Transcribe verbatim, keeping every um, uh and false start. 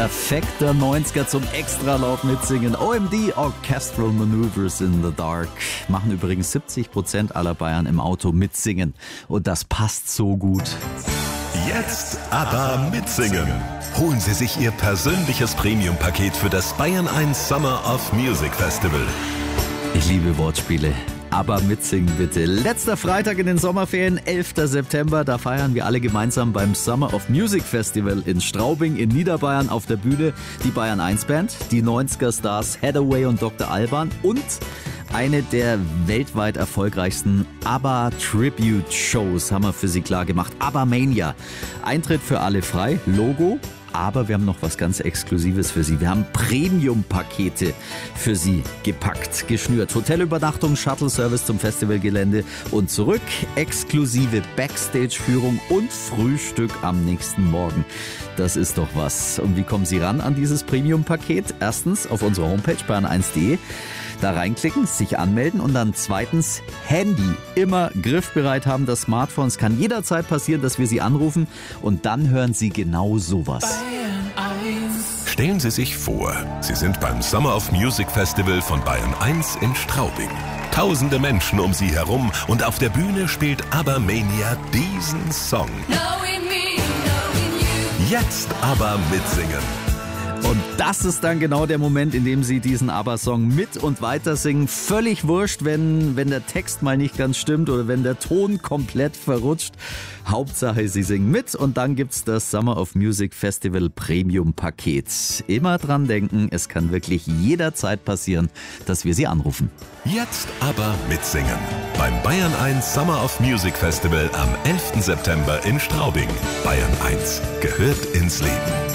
perfekter neunziger zum extra laut mitsingen. O M D, Orchestral Maneuvers in the Dark. Machen übrigens siebzig Prozent aller Bayern im Auto mitsingen. Und das passt so gut. Jetzt aber mitsingen. Holen Sie sich Ihr persönliches Premium-Paket für das Bayern eins Summer of Music Festival. Ich liebe Wortspiele. Aber mitsingen bitte. Letzter Freitag in den Sommerferien, elfter September. Da feiern wir alle gemeinsam beim Summer of Music Festival in Straubing in Niederbayern auf der Bühne. Die Bayern eins Band, die neunziger Stars Hathaway und Doktor Alban und eine der weltweit erfolgreichsten ABBA-Tribute-Shows haben wir für Sie klar gemacht. ABBA Mania. Eintritt für alle frei, Logo. Aber wir haben noch was ganz Exklusives für Sie. Wir haben Premium-Pakete für Sie gepackt, geschnürt. Hotelübernachtung, Shuttle-Service zum Festivalgelände und zurück. Exklusive Backstage-Führung und Frühstück am nächsten Morgen. Das ist doch was. Und wie kommen Sie ran an dieses Premium-Paket? Erstens auf unserer Homepage bayern eins punkt de. Da reinklicken, sich anmelden und dann zweitens Handy immer griffbereit haben, das Smartphone. Es kann jederzeit passieren, dass wir Sie anrufen und dann hören Sie genau sowas. Stellen Sie sich vor, Sie sind beim Summer of Music Festival von Bayern eins in Straubing. Tausende Menschen um Sie herum und auf der Bühne spielt ABBA Mania diesen Song. Jetzt aber mitsingen. Und das ist dann genau der Moment, in dem Sie diesen ABBA-Song mit und weiter singen. Völlig wurscht, wenn, wenn der Text mal nicht ganz stimmt oder wenn der Ton komplett verrutscht. Hauptsache, Sie singen mit und dann gibt's das Summer of Music Festival Premium-Paket. Immer dran denken, es kann wirklich jederzeit passieren, dass wir Sie anrufen. Jetzt aber mitsingen. Beim Bayern eins Summer of Music Festival am elften September in Straubing. Bayern eins gehört ins Leben.